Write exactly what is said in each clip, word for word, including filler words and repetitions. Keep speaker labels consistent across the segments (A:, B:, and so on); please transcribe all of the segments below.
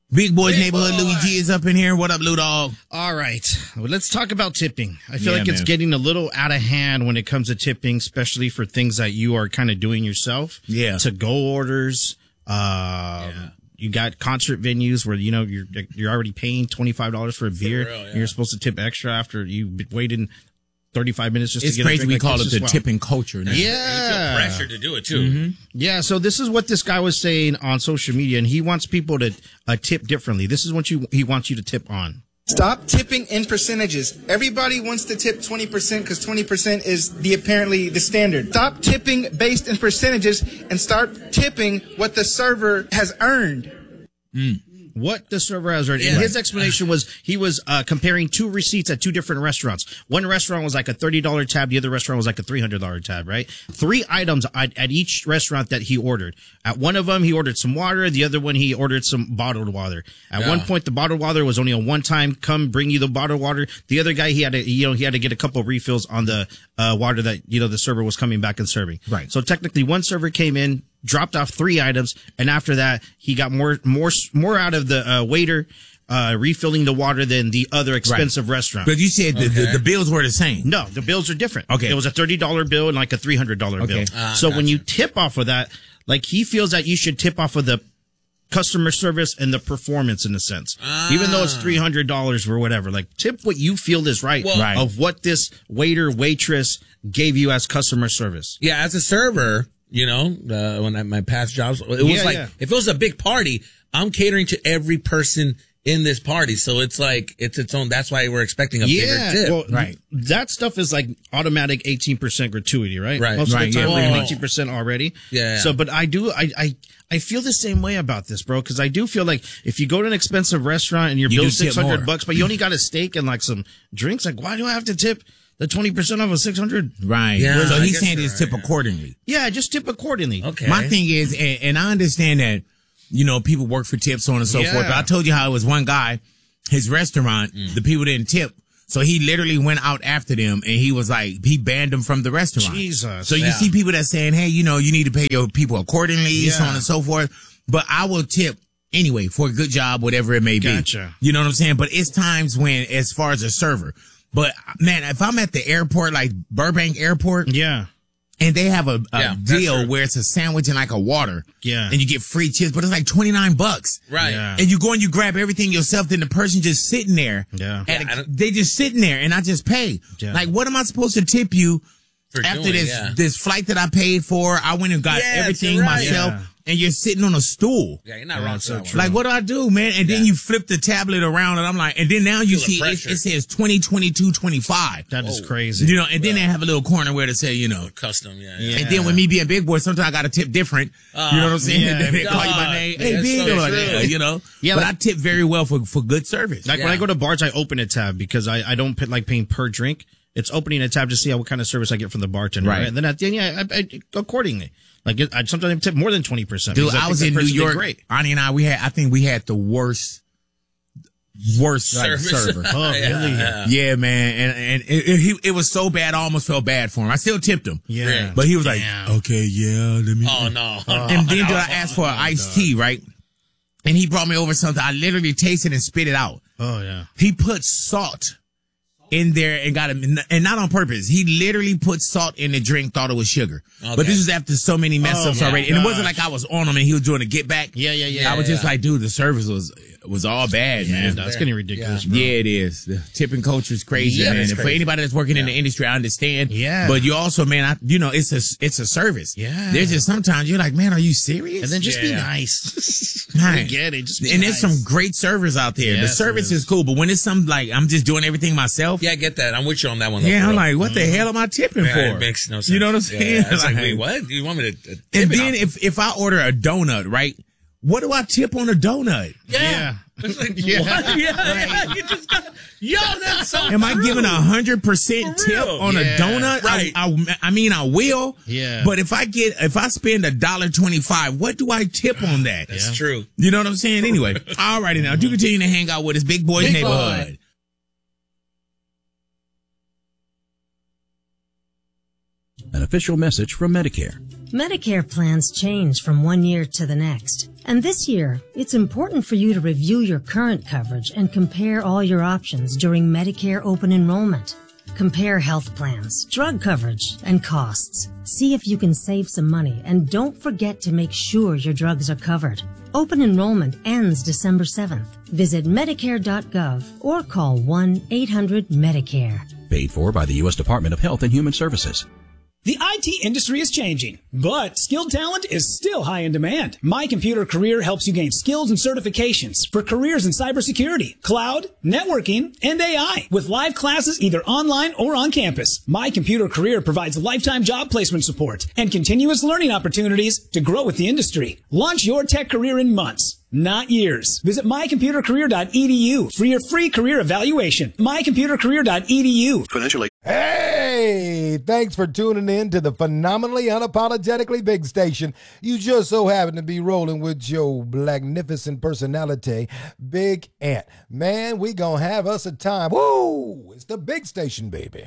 A: Big Boy's Big Neighborhood, boy. Louis G is up in here. What up, Lou Dog?
B: All right. Well, let's talk about tipping. I feel
A: Yeah,
B: like it's
A: man.
B: getting a little out of hand when it comes to tipping, especially for things that you are kind of doing yourself.
A: Yeah.
B: To-go orders. Um,
C: Yeah.
B: You got concert venues where, you know, you're you're already paying twenty-five dollars for a beer.
C: real, yeah.
B: And you're supposed to tip extra after you've waited thirty-five minutes just
A: It's
B: to get
A: crazy
B: a drink.
A: we
B: Like,
A: call
B: it's
A: it
B: just
A: the
B: wild.
A: tipping culture now.
C: And you
B: Yeah.
C: feel pressure to do it too.
A: Mm-hmm.
B: Yeah, so this is what this guy was saying on social media, and he wants people to uh, tip differently. This is what you he wants you to tip on.
D: Stop tipping in percentages. Everybody wants to tip twenty percent because twenty percent is the apparently the standard. Stop tipping based in percentages and start tipping what the server has earned.
B: What the server has earned. And his explanation was he was uh, comparing two receipts at two different restaurants. One restaurant was like a thirty dollars tab. The other restaurant was like a three hundred dollars tab, right? Three items at, at each restaurant that he ordered. At one of them, he ordered some water. The other one, he ordered some bottled water. At
C: Yeah.
B: one point, the bottled water was only a one-time come bring you the bottled water. The other guy, he had to, you know, he had to get a couple of refills on the uh, water that, you know, the server was coming back and serving.
A: Right.
B: So technically, one server came in, dropped off three items, and after that, he got more, more, more out of the uh, waiter uh, refilling the water than the other expensive restaurant.
A: But you said the, the,
C: Okay.
A: the bills were the same.
B: No, the bills are different.
A: Okay.
B: It was a thirty dollars bill and like a three hundred dollars
A: Okay.
B: bill.
C: Ah,
B: so when
C: gotcha.
B: you tip off of that, like he feels that you should tip off of the customer service and the performance in a sense.
C: Ah.
B: Even though it's three hundred dollars or whatever. Like tip what you feel is right,
C: Well-
A: Right.
B: of what this waiter, waitress gave you as customer service.
C: Yeah, as a server, you know, uh, when I, my past jobs, it was
B: Yeah,
C: like,
B: yeah.
C: if it was a big party, I'm catering to every person in this party. So it's like, it's its own, that's why we're expecting a
B: Yeah,
C: bigger tip.
B: well,
A: Right.
B: that stuff is like automatic eighteen percent gratuity, right?
C: Right.
B: Most
A: Right,
B: of the time,
A: yeah,
B: we're
A: pretty
B: at
A: much.
B: eighteen percent already.
C: Yeah.
B: So, but I do, I, I, I feel the same way about this, bro, because I do feel like if you go to an expensive restaurant and your
A: You do
B: bill's
A: tip
B: six hundred
A: more.
B: bucks, but you only got a steak and like some drinks, like why do I have to tip the twenty percent off of six hundred?
A: Right.
C: Yeah,
A: so
C: I
A: he's
C: guess
A: saying
C: you're
A: just
C: right,
A: tip accordingly.
B: Yeah, just tip accordingly.
C: Okay.
A: My thing is, and, and I understand that, you know, people work for tips, so on and so
B: Yeah.
A: forth. But I told you how it was one guy, his restaurant, the people didn't tip. So he literally went out after them and he was like, he banned them from the restaurant.
B: Jesus.
A: So you
C: Yeah.
A: see people that saying, hey, you know, you need to pay your people accordingly, so
B: Yeah.
A: on and so forth. But I will tip anyway for a good job, whatever it may be.
B: Gotcha.
A: You know what I'm saying? But it's times when, as far as a server, but man, if I'm at the airport, like Burbank Airport,
B: Yeah.
A: and they have a, a
C: Yeah, that's
A: deal
C: true.
A: where it's a sandwich and like a water.
B: Yeah.
A: And you get free chips, but it's like twenty-nine bucks.
C: Right.
B: Yeah.
A: And you go and you grab everything yourself, then the person just sitting there.
B: Yeah.
A: at
C: Yeah, I
A: a-
C: don't-
A: they just sitting there and I just pay.
B: Yeah.
A: Like, what am I supposed to tip you
C: For
A: after
C: doing,
A: this,
C: yeah.
A: this flight that I paid for? I went and got
C: Yes,
A: everything
C: you're right.
A: myself
B: Yeah.
A: and you're sitting on a stool.
C: Yeah, you're not
B: Yeah,
C: wrong
B: that's
C: for
B: so
C: that
B: true.
C: one.
A: Like, what do I do, man? And then
C: Yeah.
A: you flip the tablet around and I'm like, and then now you
C: Feel the
A: see it,
C: pressure.
A: it says twenty twenty-two twenty-five.
B: That is
C: Oh.
B: crazy.
A: You know, and then they have a little corner where to say, you know,
C: Custom, yeah.
B: Yeah.
A: and then with me being big boy, sometimes I got to tip different. you know what I'm saying?
B: yeah,
A: they call you by
C: God.
A: name. Hey,
C: That's
A: big
C: so
A: boy.
C: true.
A: You know?
B: Yeah,
A: But
B: like-
A: I tip very well for, for good service.
B: Like when
C: Yeah.
B: I go to bars, I open a tab because I, I don't put like paying per drink. It's opening a tab to see how, what kind of service I get from the bartender.
A: Right.
B: Right. And then at the end, yeah, I, I, accordingly. Like it, I sometimes I tip more than twenty percent.
A: Dude,
B: because
A: I was
B: think
A: in
B: that
A: New
B: person did
A: York.
B: Great.
A: Ani and I, we had, I think we had the worst, worst like,
C: Service.
A: server.
B: Oh,
C: Yeah,
B: really?
C: yeah.
A: Yeah, man. And, and it, it, he- it was so bad, I almost felt bad for him. I still tipped him.
B: Yeah.
A: But he was like,
B: Damn.
A: okay, yeah, let me.
C: Oh, no.
A: And then did I ask for an iced tea, right? And he brought me over something. I literally tasted and spit it out.
B: Oh, yeah.
A: He put salt in there and got him, and not on purpose. He literally put salt in the drink, thought it was sugar.
C: Okay.
A: But this was after so many mess
B: Oh
A: ups
B: my
A: already. And it wasn't
B: gosh.
A: like I was on him and he was doing a get back.
B: Yeah, yeah, yeah.
A: I was just
C: yeah.
A: like, dude, the service was was all bad,
B: Yeah,
A: man.
B: that's getting ridiculous,
A: Yeah,
B: bro.
A: it is. The tipping culture is crazy,
C: Yeah,
A: man.
C: it's
A: And for
C: crazy.
A: anybody that's working in the industry, I understand.
B: Yeah.
A: But you also, man, I, you know, it's a it's a service.
B: Yeah.
A: There's just sometimes you're like, man, are you serious?
B: And then just be
A: Yeah.
B: nice.
A: Man.
B: I get it. Just be
A: And there's
B: nice.
A: some great servers out there. the
B: Yes,
A: service
B: there
A: is
B: is.
A: cool, but when it's some like I'm just doing everything myself,
C: Yeah, I get that. I'm with you on that one. though,
A: yeah,
C: for
A: I'm
C: real.
A: like, what the hell am I tipping
C: Yeah,
A: for?
C: it makes no sense.
A: You know what I'm saying?
C: Yeah, it's like,
A: Like-
C: wait, what? You want me to? Uh,
A: And
C: tip it
A: then
C: off?
A: if if I order a donut, right? What do I tip on a donut?
B: Yeah.
C: It's like,
B: Yeah.
C: what? Yeah, yeah, you just got, yo, that's so
A: Am I
C: true.
A: giving a hundred percent
C: For
A: tip
C: real.
A: on
B: Yeah.
A: a donut?
C: Right.
A: I, I, I mean, I will.
B: Yeah.
A: But if I get, if I spend a dollar twenty-five, what do I tip on that?
C: That's true.
A: You know what I'm saying? Anyway, all righty now. Do continue to hang out with us, Big Boys
B: Big
A: Neighborhood.
B: Boy.
E: An official message from Medicare.
F: Medicare plans change from one year to the next. And this year, it's important for you to review your current coverage and compare all your options during Medicare open enrollment. Compare health plans, drug coverage, and costs. See if you can save some money, and don't forget to make sure your drugs are covered. Open enrollment ends December seventh. Visit Medicare dot gov or call one eight hundred Medicare.
E: Paid for by the U S Department of Health and Human Services.
G: The I T industry is changing, but skilled talent is still high in demand. My Computer Career helps you gain skills and certifications for careers in cybersecurity, cloud, networking, and A I with live classes either online or on campus. My Computer Career provides lifetime job placement support and continuous learning opportunities to grow with the industry. Launch your tech career in months, not years. Visit my computer career dot e d u for your free career evaluation. my computer career dot e d u.
H: Financially. Hey, thanks for tuning in to the phenomenally unapologetically big station. You just so happen to be rolling with your magnificent personality, Big Ant. Man, we gonna have us a time. Woo! It's the big station, baby.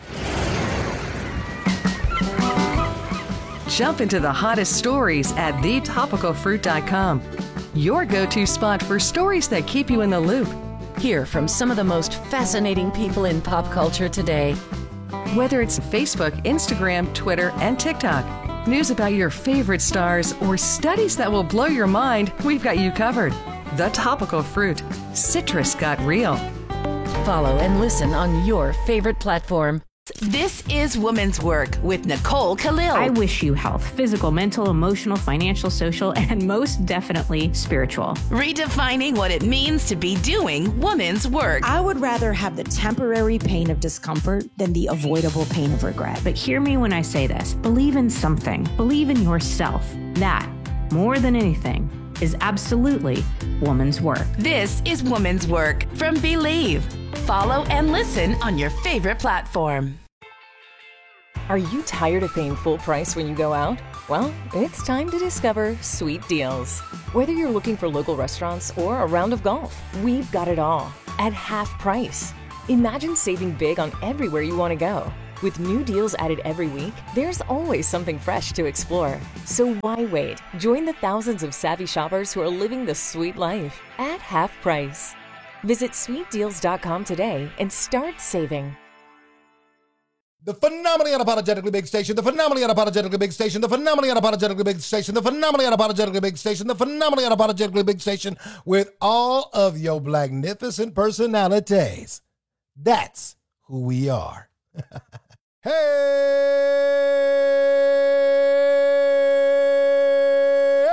I: Jump into the hottest stories at the topical fruit dot com. Your go-to spot for stories that keep you in the loop.
J: Hear from some of the most fascinating people in pop culture today.
I: Whether it's Facebook, Instagram, Twitter, and TikTok, news about your favorite stars, or studies that will blow your mind, we've got you covered. The Topical Fruit. Citrus got real.
J: Follow and listen on your favorite platform.
K: This is Woman's Work with Nicole Khalil.
L: I wish you health, physical, mental, emotional, financial, social, and most definitely spiritual.
K: Redefining what it means to be doing woman's work.
M: I would rather have the temporary pain of discomfort than the avoidable pain of regret.
L: But hear me when I say this. Believe in something. Believe in yourself. That, more than anything, is absolutely woman's work.
K: This is Woman's Work from Believe. Follow and listen on your favorite platform.
N: Are you tired of paying full price when you go out? Well, it's time to discover Sweet Deals. Whether you're looking for local restaurants or a round of golf, we've got it all at half price. Imagine saving big on everywhere you want to go. With new deals added every week, there's always something fresh to explore. So why wait? Join the thousands of savvy shoppers who are living the sweet life at half price. Visit sweet deals dot com today and start saving.
H: The phenomenally unapologetically big station, the phenomenally unapologetically big station, the phenomenally unapologetically big station, the phenomenally unapologetically big station, the phenomenally unapologetically big station with all of your magnificent personalities. That's who we are. Hey!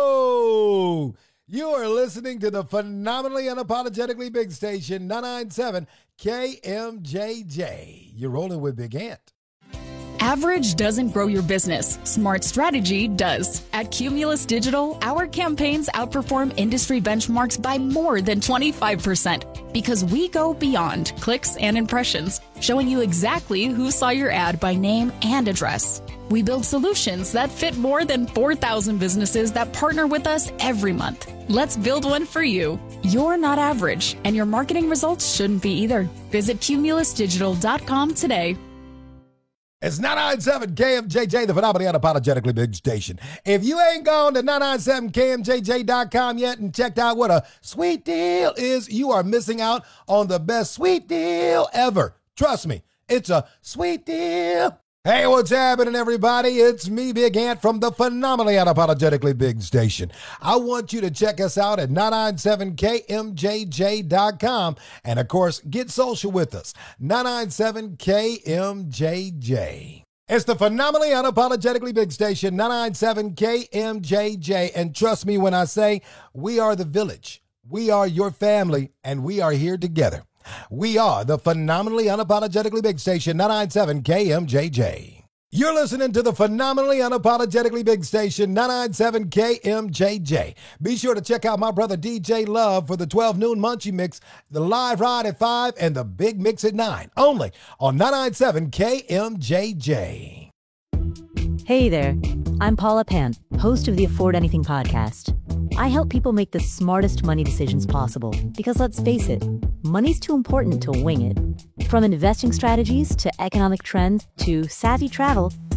H: Oh! You are listening to the phenomenally unapologetically big station, nine ninety-seven K M J J. You're rolling with Big Ant.
O: Average doesn't grow your business. Smart strategy does. At Cumulus Digital, our campaigns outperform industry benchmarks by more than twenty-five percent because we go beyond clicks and impressions, showing you exactly who saw your ad by name and address. We build solutions that fit more than four thousand businesses that partner with us every month. Let's build one for you. You're not average, and your marketing results shouldn't be either. Visit cumulus digital dot com today.
H: It's nine ninety-seven K M J J, the phenomenally unapologetically big station. If you ain't gone to nine ninety-seven K M J J dot com yet and checked out what a sweet deal is, you are missing out on the best sweet deal ever. Trust me, it's a sweet deal. Hey, what's happening, everybody? It's me, Big Ant, from the phenomenally unapologetically big station. I want you to check us out at nine ninety-seven K M J J dot com. And, of course, get social with us, nine ninety-seven K M J J. It's the phenomenally unapologetically big station, nine ninety-seven K M J J. And trust me when I say we are the village. We are your family, and we are here together. We are the phenomenally unapologetically big station, nine ninety-seven K M J J. You're listening to the phenomenally unapologetically big station, nine ninety-seven K M J J. Be sure to check out my brother D J Love for the twelve noon Munchie Mix, the live ride at five, and the big mix at nine, only on nine ninety-seven K M J J.
P: Hey there, I'm Paula Pant, host of the Afford Anything podcast. I help people make the smartest money decisions possible because, let's face it, money's too important to wing it. From investing strategies to economic trends to savvy travel,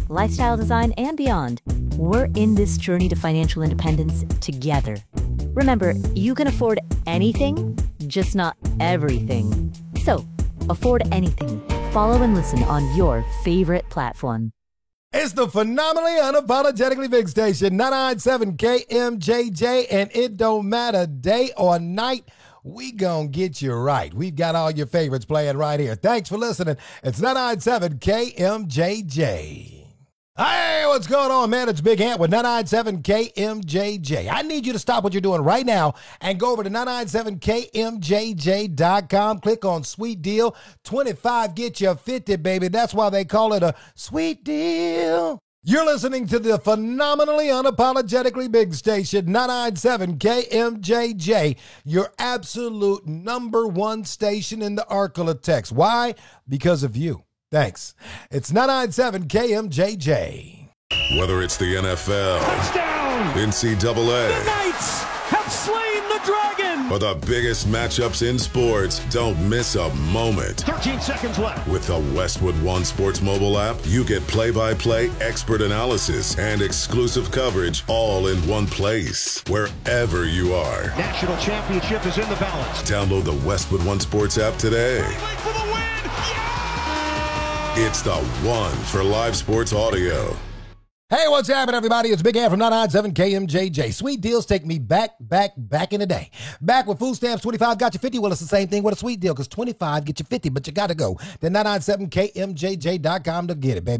P: lifestyle design, and beyond. We're in this journey to financial independence together. Remember, you can afford anything, just not everything. So, afford anything. Follow and listen on your favorite platform.
H: It's the phenomenally unapologetically big station, ninety-nine point seven K M J J, and it don't matter day or night. We gonna get you right. We've got all your favorites playing right here. Thanks for listening. It's ninety-nine point seven K M J J. Hey, what's going on, man? It's Big Ant with ninety-nine point seven K M J J. I need you to stop what you're doing right now and go over to ninety-nine point seven K M J J dot com. Click on Sweet Deal. twenty-five get you fifty, baby. That's why they call it a sweet deal. You're listening to the phenomenally unapologetically big station, ninety-nine point seven K M J J, your absolute number one station in the Arklatex. Why? Because of you. Thanks. It's ninety-nine point seven K M J J.
Q: Whether it's the N F L, touchdown, N C double A,
R: the Knights have slain the dragon,
Q: or the biggest matchups in sports, don't miss a moment.
R: thirteen seconds left.
Q: With the Westwood One Sports mobile app, you get play-by-play expert analysis and exclusive coverage all in one place, wherever you are.
R: National championship is in the balance.
Q: Download the Westwood One Sports app today.
R: For the win.
Q: It's the one for live sports audio.
H: Hey, what's happening, everybody? It's Big Ant from ninety-nine point seven K M J J. Sweet deals take me back, back, back in the day. Back with food stamps, twenty-five got you fifty. Well, it's the same thing with a sweet deal because twenty-five get you fifty, but you got to go to ninety-nine point seven K M J J dot com to get it, baby.